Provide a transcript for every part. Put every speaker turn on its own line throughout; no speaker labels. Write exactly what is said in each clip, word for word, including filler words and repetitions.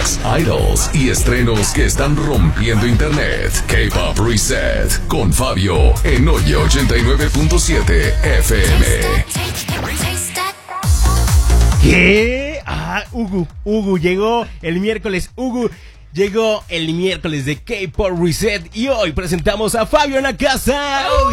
Novedades, idols y estrenos que están rompiendo internet. K-Pop Reset con Fabio en Oye ochenta y nueve punto siete F M.
¿Qué? Ah, Ugu, Ugu, llegó el miércoles, Ugu. Llegó el miércoles de K-Pop Reset y hoy presentamos a Fabio en la casa.
¡Oh,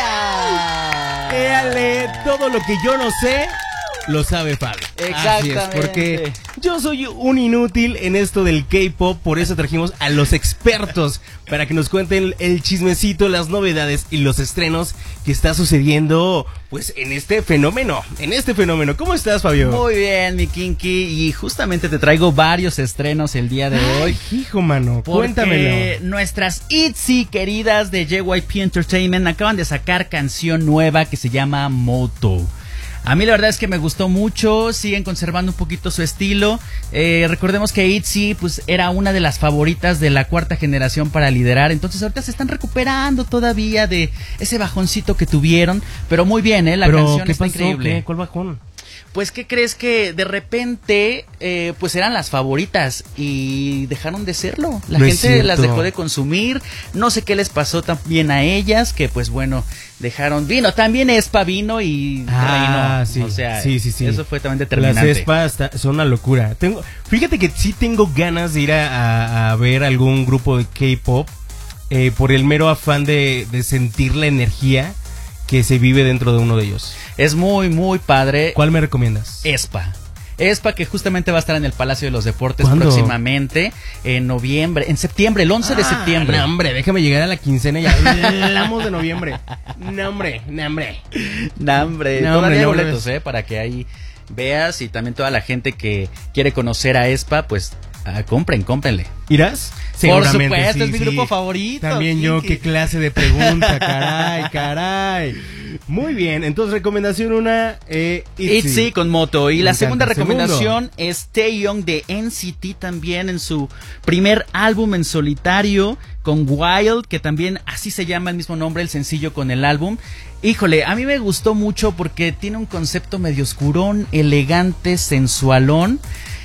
yeah!
Éale, todo lo que yo no sé, lo sabe Fabio.
Exactamente.
Así es, porque yo soy un inútil en esto del K-Pop, por eso trajimos a los expertos para que nos cuenten el chismecito, las novedades y los estrenos que está sucediendo pues en este fenómeno, en este fenómeno. ¿Cómo estás, Fabio?
Muy bien, mi Kinky, y justamente te traigo varios estrenos el día de
Ay,
hoy.
Hijo, mano, cuéntamelo.
Porque nuestras ITZY queridas de J Y P Entertainment acaban de sacar canción nueva que se llama Moto. A mí la verdad es que me gustó mucho, siguen conservando un poquito su estilo. Eh, recordemos que ITZY pues era una de las favoritas de la cuarta generación para liderar, entonces ahorita se están recuperando todavía de ese bajoncito que tuvieron, pero muy bien, eh, la
pero,
canción
¿qué
está
pasó?
increíble.
¿Qué? ¿Cuál bajón?
Pues, ¿qué crees? Que de repente, eh, pues eran las favoritas y dejaron de serlo. La
No es
gente
cierto.
las dejó de consumir. No sé qué les pasó también a ellas, que pues bueno, dejaron. Vino, también Aespa vino y
Ah,
reinó.
sí,
O sea,
sí, sí, sí.
eso fue también determinante.
Las Aespa está- son una locura. Tengo, fíjate que sí tengo ganas de ir a, a- a ver algún grupo de K-pop eh, por el mero afán de, de sentir la energía que se vive dentro de uno de ellos.
Es muy, muy padre.
¿Cuál me recomiendas?
Aespa. Aespa, que justamente va a estar en el Palacio de los Deportes
¿Cuándo?
próximamente, en noviembre, en septiembre, el once de
Ah,
septiembre.
No, hombre, déjame llegar a la quincena y ya hablamos de noviembre. No, hombre, no, hombre.
No, hombre,
No,
todavía
hombre,
hay
no,
boletos,
hombre.
eh, para que ahí veas, y también toda la gente que quiere conocer a Aespa, pues ah, compren, cómprenle.
¿Irás?
Por
Seguramente,
supuesto,
sí,
es mi
sí.
grupo favorito.
También yo,
Kinky.
qué clase de pregunta, caray, caray. Muy bien, entonces recomendación una, eh,
ITZY con Moto. Y
Me
la
encanta.
segunda
Segundo.
recomendación es Taeyong de N C T, también en su primer álbum en solitario con Wild, que también así se llama el mismo nombre, el sencillo con el álbum. Híjole, a mí me gustó mucho porque tiene un concepto medio oscurón, elegante, sensualón,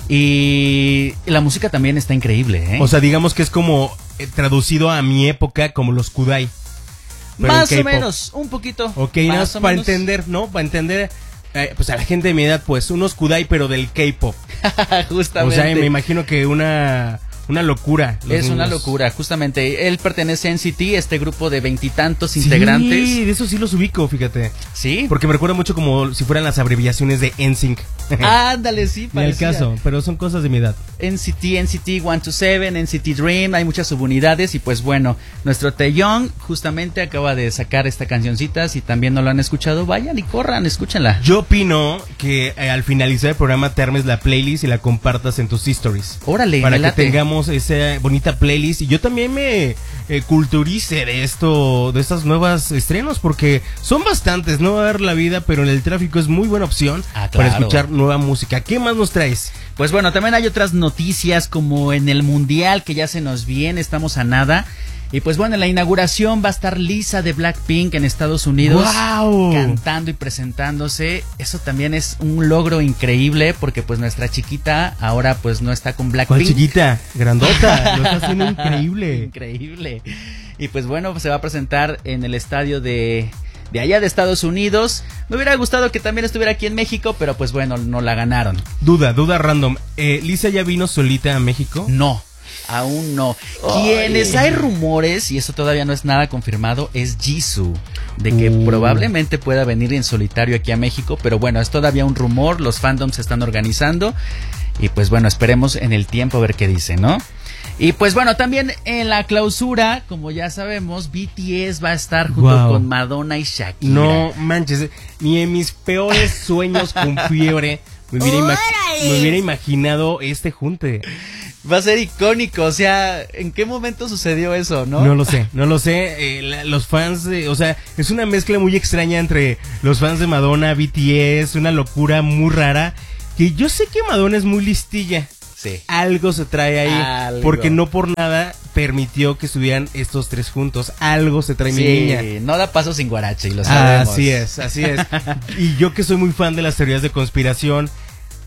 y la música también está increíble, ¿eh?
O sea, digamos que es como eh, traducido a mi época como los Kudai. pero
Más
en
o
K-pop.
menos, un poquito.
Ok, nada
más
más
o
para
menos.
entender, ¿no? Para entender, eh, pues a la gente de mi edad, pues unos Kudai, pero del K-pop. O
Justamente.
sea, me imagino que una, una locura. los
Es una
niños.
locura, justamente. Él pertenece a N C T, este grupo de veintitantos integrantes.
Sí, de eso sí los ubico, fíjate.
Sí.
Porque me recuerda mucho como si fueran las abreviaciones de N Sync.
Ándale, sí,
Ni al
parecía.
caso, pero son cosas de mi edad.
N C T, N C T ciento veintisiete, N C T Dream, hay muchas subunidades y pues bueno, nuestro Taeyong justamente acaba de sacar esta cancioncita. Si también no lo han escuchado, vayan y corran, escúchenla.
Yo opino que eh, al finalizar el programa te armes la playlist y la compartas en tus stories.
Órale,
Para
me
que
late.
tengamos esa bonita playlist y yo también me eh, culturice de esto, de estas nuevas estrenos, porque son bastantes, no va a dar la vida, pero en el tráfico es muy buena opción
Ah,
para
claro.
escuchar nueva música. ¿Qué más nos traes?
Pues bueno, también hay otras noticias como en el Mundial que ya se nos viene, estamos a nada. Y pues bueno, en la inauguración va a estar Lisa de Blackpink en Estados Unidos.
¡Guau!
Cantando y presentándose. Eso también es un logro increíble porque pues nuestra chiquita ahora pues no está con Blackpink.
¿Cuál chiquita? Grandota, lo está haciendo increíble.
Increíble. Y pues bueno, se va a presentar en el estadio de, de allá de Estados Unidos. Me hubiera gustado que también estuviera aquí en México, pero pues bueno, no la ganaron.
Duda, duda random. Eh, ¿Lisa ya vino solita a México?
No, aún no.
Ay.
Quienes hay rumores, y eso todavía no es nada confirmado, es Jisoo, de que
Uh.
probablemente pueda venir en solitario aquí a México, pero bueno, es todavía un rumor, los fandoms se están organizando y pues bueno, esperemos en el tiempo a ver qué dicen, ¿no? Y pues bueno, también en la clausura, como ya sabemos, B T S va a estar junto
Wow.
con Madonna y Shakira.
No manches, ni en mis peores sueños con fiebre me hubiera, ima- me hubiera imaginado este junte.
Va a ser icónico, o sea, ¿en qué momento sucedió eso, no?
No lo sé, no lo sé. Eh, la- los fans, de, o sea, es una mezcla muy extraña entre los fans de Madonna, B T S, una locura muy rara. Que yo sé que Madonna es muy listilla.
Sí.
Algo se trae ahí,
Algo.
porque no por nada permitió que estuvieran estos tres juntos. Algo se trae mi niña.
Sí, no da paso sin guarache y lo sabemos.
Así es, así es. Y yo que soy muy fan de las teorías de conspiración,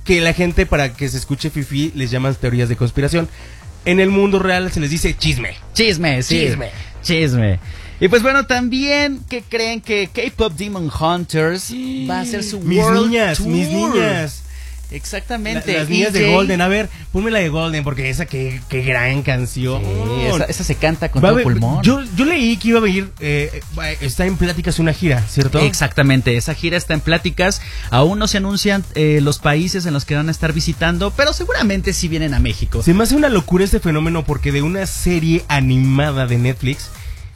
que la gente, para que se escuche fifí, les llaman teorías de conspiración. En el mundo real se les dice chisme.
Chisme, sí.
Chisme.
Chisme. Y pues bueno, también que creen que K-Pop Demon Hunters sí. va a hacer su
mis
World
niñas,
Tour.
mis niñas.
Exactamente.
La, las niñas de Golden. A ver, ponme la de Golden, porque esa qué, qué gran canción.
Sí, esa, esa se canta con
va
todo
ver,
pulmón.
Yo, yo leí que iba a venir, eh, está en pláticas una gira, ¿cierto?
Exactamente, esa gira está en pláticas. Aún no se anuncian eh, los países en los que van a estar visitando, pero seguramente sí vienen a México.
Se me hace una locura este fenómeno, porque de una serie animada de Netflix,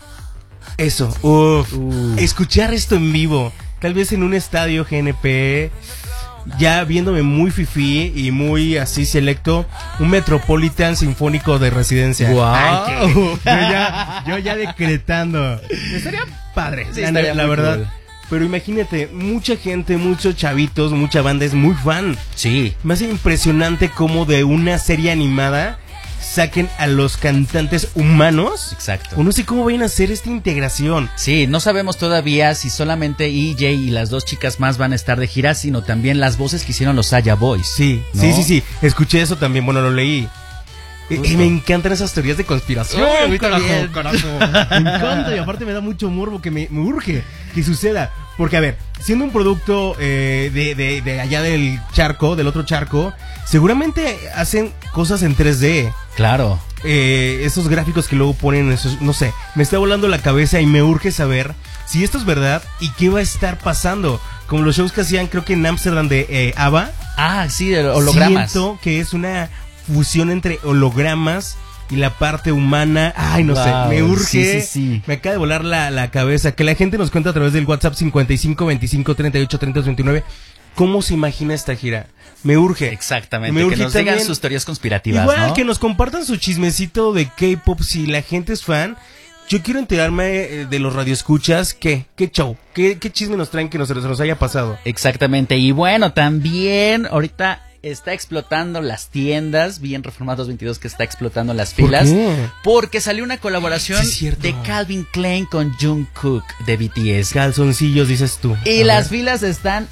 eso, uff,
uh.
escuchar esto en vivo, tal vez en un estadio G N P, ya viéndome muy fifí y muy así selecto, un Metropolitan Sinfónico de Residencia.
Wow.
Ay, yo, ya, yo ya decretando. Estaría padre,
Sí,
la,
estaría
la
muy
verdad.
cool.
Pero imagínate, mucha gente, muchos chavitos, mucha banda es muy fan.
Sí.
Me hace impresionante cómo de una serie animada saquen a los cantantes humanos.
Exacto.
O no sé cómo vayan a hacer esta integración.
Sí, no sabemos todavía si solamente E J y las dos chicas más van a estar de gira, sino también las voces que hicieron los Saya Boys.
Sí,
¿no?
sí, sí, sí. Escuché eso también, bueno, lo leí. Y, y me encantan esas teorías de conspiración.
Oh,
Ay, carajo,
bien.
carajo. Me encanta, y aparte me da mucho morbo, que me, me urge que suceda. Porque, a ver, siendo un producto eh, de, de, de allá del charco, del otro charco, seguramente hacen cosas en tres D.
Claro.
Eh, esos gráficos que luego ponen, esos, no sé, me está volando la cabeza y me urge saber si esto es verdad y qué va a estar pasando. Como los shows que hacían, creo que en Ámsterdam de eh, ABBA.
Ah, sí, de hologramas.
Siento que es una fusión entre hologramas y la parte humana. Ay, no
wow,
sé, me urge.
Sí, sí, sí.
Me acaba de volar la, la cabeza. Que la gente nos cuenta a través del WhatsApp cincuenta y cinco veinticinco treinta y ocho treinta veintinueve cómo se imagina esta gira. Me urge.
Exactamente,
me urge
que nos
también,
digan sus teorías conspirativas,
igual
¿no?
que nos compartan su chismecito de K-pop si la gente es fan. Yo quiero enterarme eh, de los radioescuchas. ¿Qué? ¿Qué show? ¿Qué, qué chisme nos traen que nos, nos haya pasado?
Exactamente, y bueno, también ahorita está explotando las tiendas, bien Reformados veintidós que está explotando las filas.
¿Por qué?
Porque salió una colaboración
Sí,
de Calvin Klein con Jungkook de B T S.
Calzoncillos, dices tú.
Y
A
las
ver.
filas están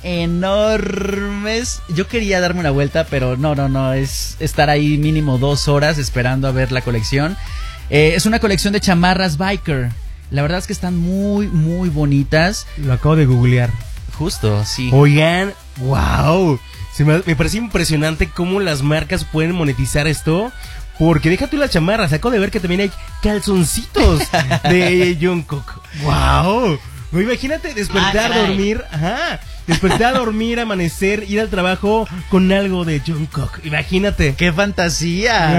enormes. Yo quería darme una vuelta, pero no, no, no. Es estar ahí mínimo dos horas esperando a ver la colección. Eh, es una colección de chamarras biker. La verdad es que están muy, muy bonitas.
Lo acabo de googlear.
Justo, sí.
Oigan, wow. Se me, me parece impresionante cómo las marcas pueden monetizar esto. Porque deja tú las chamarras. Acabo de ver que también hay calzoncitos de Jungkook. Wow. Imagínate despertar,
Ah,
dormir. Ajá. Despertar, dormir, amanecer, ir al trabajo con algo de Jungkook. Imagínate.
¡Qué fantasía!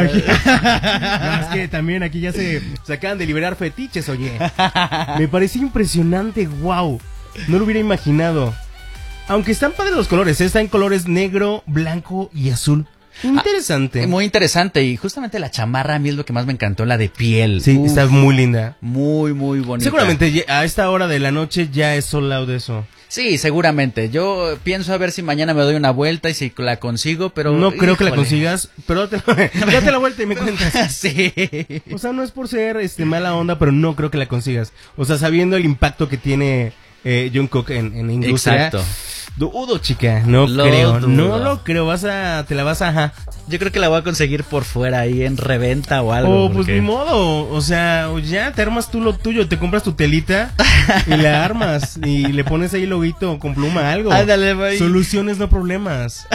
No, es que también aquí ya se, se acaban de liberar fetiches, oye. Me parece impresionante, wow. No lo hubiera imaginado. Aunque están padres los colores, ¿eh? Está en colores negro, blanco y azul. Interesante.
Ah, muy interesante. Y justamente la chamarra a mí es lo que más me encantó, la de piel.
Sí,
Uf,
está muy linda.
muy, muy bonita.
Seguramente ye- a esta hora de la noche ya es sold out de eso.
Sí, seguramente. Yo pienso a ver si mañana me doy una vuelta y si la consigo, pero...
No creo que la
híjole.
consigas, pero date, date la vuelta y me cuentas.
Sí.
O sea, no es por ser este mala onda, pero no creo que la consigas. O sea, sabiendo el impacto que tiene eh, Jungkook en, en la industria.
Exacto.
Dudo, chica. No
Lo
creo.
dudo.
No lo creo. Vas a, te la vas a, ajá.
Yo creo que la voy a conseguir por fuera ahí en reventa o algo.
O pues
porque-
ni modo. O sea, o ya te armas tú lo tuyo. Te compras tu telita y la armas. Y le pones ahí loguito con pluma, algo.
Ándale, güey.
Soluciones, no problemas.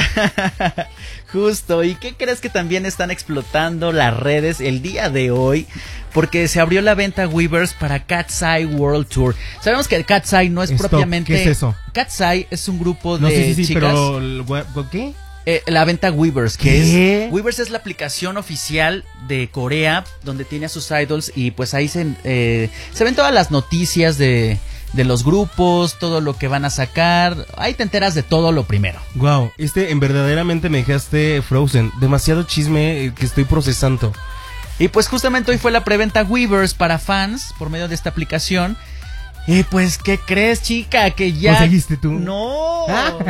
Justo. ¿Y qué crees que también están explotando las redes el día de hoy? Porque se abrió la venta Weavers para Cat's Eye World Tour. Sabemos que Cat's Eye no es
Stop,
propiamente...
¿qué es eso?
Cat's Eye es un grupo de
No, sí, sí, sí,
chicas...
pero... el gua- ¿Qué?
Eh, la venta Weavers, que
¿Qué?
es Weavers es la aplicación oficial de Corea donde tiene a sus idols y pues ahí se, eh, se ven todas las noticias de, de los grupos, todo lo que van a sacar, ahí te enteras de todo lo primero.
Wow, este en verdaderamente me dejaste frozen. Demasiado chisme eh, que estoy procesando.
Y pues justamente hoy fue la preventa Weavers para fans por medio de esta aplicación. Y pues, ¿qué crees, chica? Que ya...
¿Conseguiste tú?
No,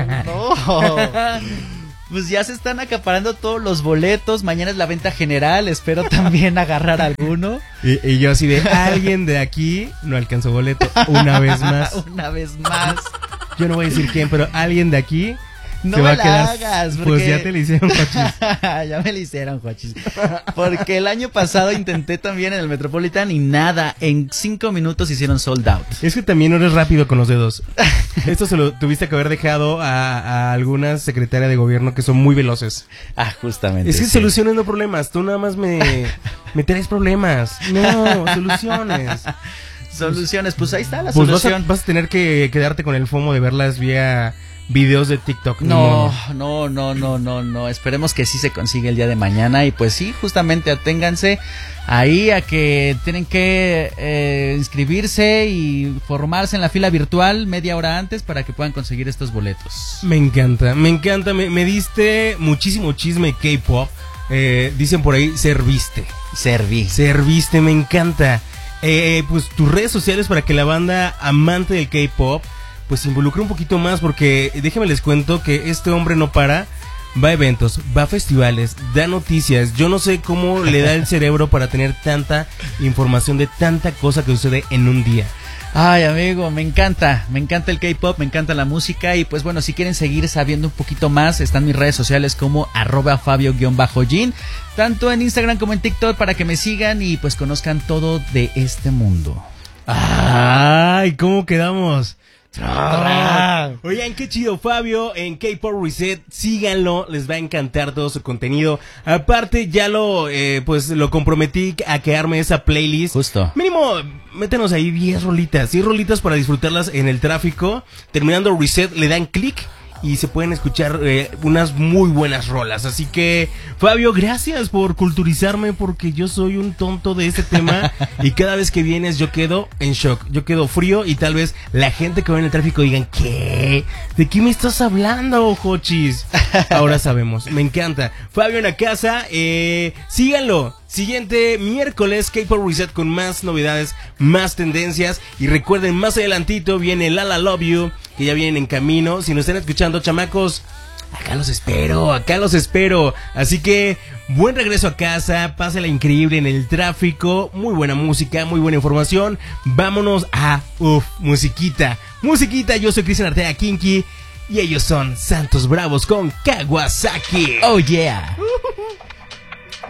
no. Pues ya se están acaparando todos los boletos. Mañana es la venta general. Espero también agarrar alguno.
Y, y yo así de, alguien de aquí no alcanzó boleto una vez más.
Una vez más.
Yo no voy a decir quién, pero alguien de aquí
No
Se
me
va a
la
quedar-
hagas.
Pues
porque-
ya te lo hicieron, Jochis.
Ya me lo hicieron, Joachis. Porque el año pasado intenté también en el Metropolitan y nada, en cinco minutos hicieron sold out.
Es que también no eres rápido con los dedos. Esto se lo tuviste que haber dejado a, a alguna secretaria de gobierno que son muy veloces.
Ah, justamente.
Es que
sí.
soluciones no problemas. Tú nada más me, me traes problemas. No, soluciones.
Soluciones, pues ahí está la
Pues vas a,
solución.
vas a tener que quedarte con el FOMO de verlas vía videos de TikTok.
No, no, no, no, no, no. Esperemos que sí se consiga el día de mañana. Y pues sí, justamente aténganse ahí a que tienen que eh, inscribirse y formarse en la fila virtual media hora antes para que puedan conseguir estos boletos.
Me encanta, me encanta. Me, me diste muchísimo chisme K-pop. Eh, dicen por ahí, serviste.
Serví.
Serviste, me encanta. Eh, pues tus redes sociales para que la banda amante del K-pop pues se involucre un poquito más, porque déjenme les cuento que este hombre no para. Va a eventos, va a festivales, da noticias. Yo no sé cómo le da el cerebro para tener tanta información de tanta cosa que sucede en un día.
Ay, amigo, me encanta, me encanta el K-pop, me encanta la música y pues bueno, si quieren seguir sabiendo un poquito más, están mis redes sociales como arroba Fabio-Jin, tanto en Instagram como en TikTok para que me sigan y pues conozcan todo de este mundo.
Ay, ¿cómo quedamos? Ah. Oigan, qué chido, Fabio en K-Pop Reset, síganlo, les va a encantar todo su contenido. Aparte ya lo eh, pues lo comprometí a quedarme esa playlist.
Justo.
Mínimo, métenos ahí diez rolitas, diez rolitas para disfrutarlas en el tráfico. Terminando Reset, le dan clic y se pueden escuchar eh, unas muy buenas rolas. Así que, Fabio, gracias por culturizarme, porque yo soy un tonto de este tema y cada vez que vienes yo quedo en shock, yo quedo frío y tal vez la gente que va en el tráfico digan, ¿qué? ¿De qué me estás hablando, Jochis? Ahora sabemos, me encanta. Fabio en la casa, eh, síganlo. Siguiente miércoles, K-Pop Reset con más novedades, más tendencias. Y recuerden, más adelantito viene Lala Love You, que ya vienen en camino. Si nos están escuchando, chamacos, acá los espero, acá los espero. Así que, buen regreso a casa, pásela increíble en el tráfico. Muy buena música, muy buena información. Vámonos a, uff, musiquita. Musiquita, yo soy Cristian Artea Kinky. Y ellos son Santos Bravos con Kawasaki.
Oh yeah.
Uh-huh.